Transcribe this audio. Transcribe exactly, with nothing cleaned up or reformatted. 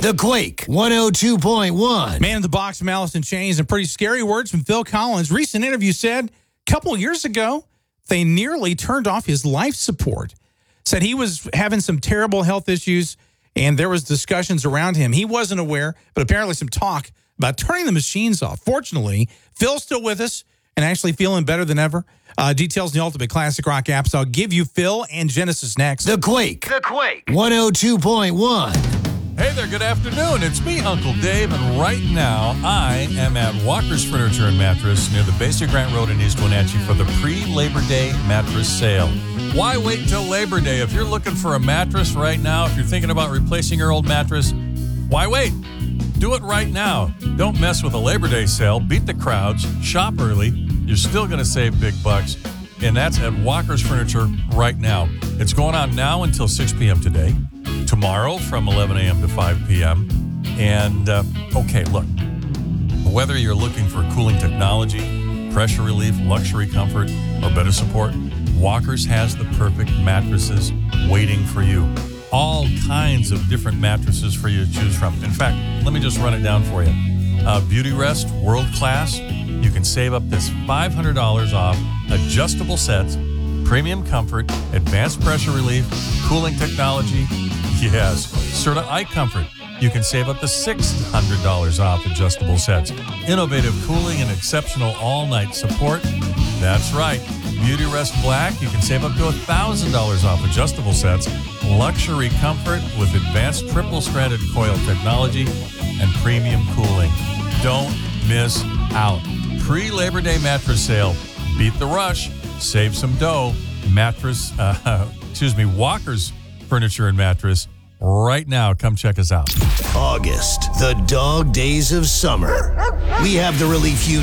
The Quake one oh two point one. Man in the Box from Alice in Chains, and pretty scary words from Phil Collins. Recent interview said a couple years ago they nearly turned off his life support. Said he was having some terrible health issues, and there was discussions around him. He wasn't aware, but apparently some talk about turning the machines off. Fortunately, Phil's still with us and actually feeling better than ever. Uh, details in the Ultimate Classic Rock apps. I'll give you Phil and Genesis next. The Quake. The Quake. one oh two point one. Hey there, good afternoon. It's me, Uncle Dave, and right now I am at Walker's Furniture and Mattress near the base of Grant Road in East Wenatchee for the pre-Labor Day mattress sale. Why wait until Labor Day? If you're looking for a mattress right now, if you're thinking about replacing your old mattress, why wait? Do it right now. Don't mess with a Labor Day sale. Beat the crowds. Shop early. You're still going to save big bucks. And that's at Walker's Furniture right now. It's going on now until six p.m. today. Tomorrow from eleven a.m. to five p.m. And, uh, okay, look. Whether you're looking for cooling technology, pressure relief, luxury comfort, or better support, Walker's has the perfect mattresses waiting for you. All kinds of different mattresses for you to choose from. In fact, let me just run it down for you. Uh, Beauty Rest, World Class. You can save up this five hundred dollars off adjustable sets, premium comfort, advanced pressure relief, cooling technology. Yes, Serta Eye Comfort. You can save up to six hundred dollars off adjustable sets. Innovative cooling and exceptional all-night support. That's right. Beauty Rest Black. You can save up to one thousand dollars off adjustable sets. Luxury comfort with advanced triple-stranded coil technology and premium cooling. Don't miss out. Pre-Labor Day mattress sale. Beat the rush. Save some dough. Mattress, uh, excuse me, Walker's Furniture and Mattress. Right now, come check us out. August, the dog days of summer. We have the relief you